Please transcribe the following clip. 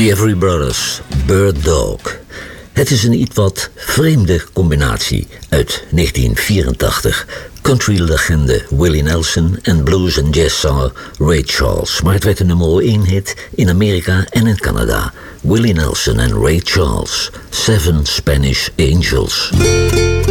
Everly Brothers, Bird Dog. Het is een iets wat vreemde combinatie uit 1984. Country-legende Willie Nelson en blues- en jazzzanger Ray Charles. Maar het werd een nummer 1 hit in Amerika en in Canada. Willie Nelson en Ray Charles, Seven Spanish Angels.